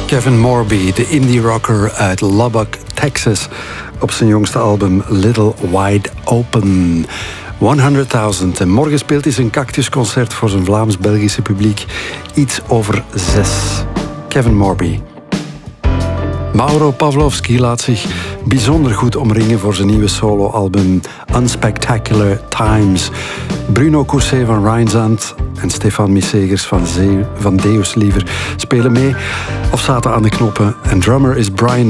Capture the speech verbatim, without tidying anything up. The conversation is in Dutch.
Kevin Morby, de indie rocker uit Lubbock, Texas, op zijn jongste album Little Wide Open. honderdduizend. En morgen speelt hij zijn Cactusconcert voor zijn Vlaams-Belgische publiek. Iets over zes. Kevin Morby. Mauro Pavlovski laat zich bijzonder goed omringen voor zijn nieuwe soloalbum Unspectacular Times. Bruno Courset van Rijnzand en Stefan Missegers van, Zee, van Deus Liever spelen mee of zaten aan de knoppen. En drummer is Brian